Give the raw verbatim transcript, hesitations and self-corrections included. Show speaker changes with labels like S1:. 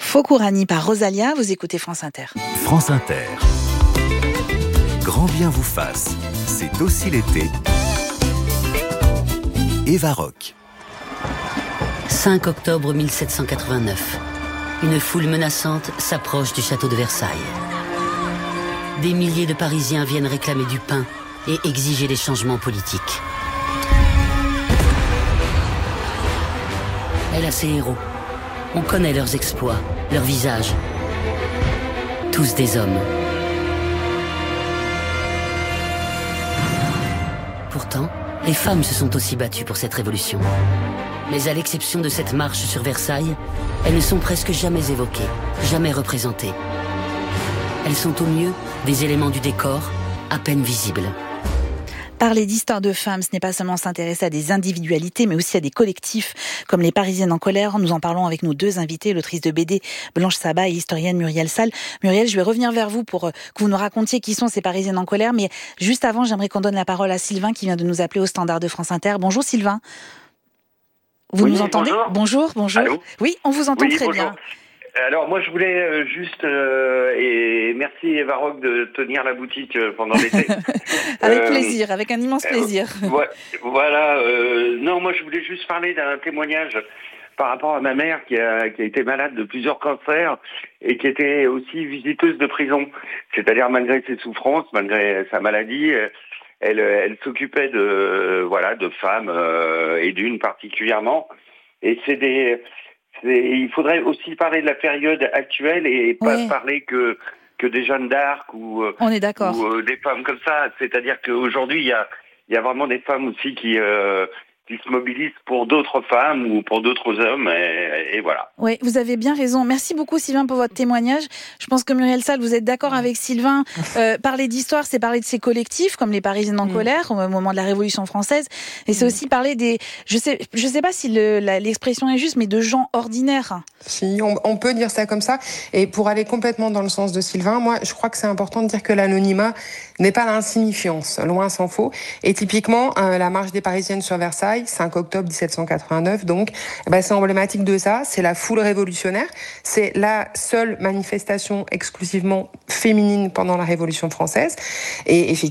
S1: Fokourani par Rosalia, vous écoutez France Inter.
S2: France Inter. Grand bien vous fasse, c'est aussi l'été. Eva Rock.
S3: cinq octobre mille sept cent quatre-vingt-neuf. Une foule menaçante s'approche du château de Versailles. Des milliers de Parisiens viennent réclamer du pain et exiger des changements politiques. Elle a ses héros. On connaît leurs exploits, leurs visages. Tous des hommes. Pourtant, les femmes se sont aussi battues pour cette révolution. Mais à l'exception de cette marche sur Versailles, elles ne sont presque jamais évoquées, jamais représentées. Elles sont au mieux des éléments du décor, à peine visibles.
S1: Parler d'histoire de femmes, ce n'est pas seulement s'intéresser à des individualités, mais aussi à des collectifs, comme les Parisiennes en colère. Nous en parlons avec nos deux invités, l'autrice de B D Blanche Sabat et l'historienne Muriel Salles. Muriel, je vais revenir vers vous pour que vous nous racontiez qui sont ces Parisiennes en colère, mais juste avant, j'aimerais qu'on donne la parole à Sylvain qui vient de nous appeler au standard de France Inter. Bonjour Sylvain. Vous
S4: oui,
S1: nous entendez ? Bonjour, bonjour.
S4: Allô ?
S1: Oui, on vous entend
S4: oui,
S1: très
S4: bonjour.
S1: bien.
S4: Alors moi je voulais euh, juste euh, et merci Eva Rock de tenir la boutique euh, pendant l'été.
S1: Avec
S4: euh,
S1: plaisir, avec un immense plaisir.
S4: Euh, voilà. Euh, non, moi je voulais juste parler d'un témoignage par rapport à ma mère qui a qui a été malade de plusieurs cancers et qui était aussi visiteuse de prison. C'est-à-dire malgré ses souffrances, malgré sa maladie, elle elle s'occupait de voilà de femmes euh, et d'une particulièrement. Et c'est des C'est, il faudrait aussi parler de la période actuelle et pas
S1: ouais.
S4: parler que que des Jeanne d'Arc ou,
S1: On est d'accord.
S4: ou euh, des femmes comme ça. C'est-à-dire qu'aujourd'hui, il y a, il y a vraiment des femmes aussi qui, euh, qui se mobilisent pour d'autres femmes ou pour d'autres hommes. Et, et voilà.
S1: Oui, vous avez bien raison. Merci beaucoup Sylvain pour votre témoignage. Je pense que Muriel Salles, vous êtes d'accord avec Sylvain. Euh, parler d'histoire, c'est parler de ces collectifs, comme les Parisiennes en mmh. colère, au moment de la Révolution française. Et c'est mmh. aussi parler des... Je sais, je sais pas si le, la, l'expression est juste, mais de gens ordinaires.
S5: Si, on, on peut dire ça comme ça. Et pour aller complètement dans le sens de Sylvain, moi, je crois que c'est important de dire que l'anonymat n'est pas l'insignifiance, loin s'en faut. Et typiquement, euh, la marche des Parisiennes sur Versailles, cinq octobre dix-sept cent quatre-vingt-neuf, donc, eh ben, c'est emblématique de ça. C'est la foule révolutionnaire. C'est la seule manifestation exclusivement féminine pendant la Révolution française. Et effectivement,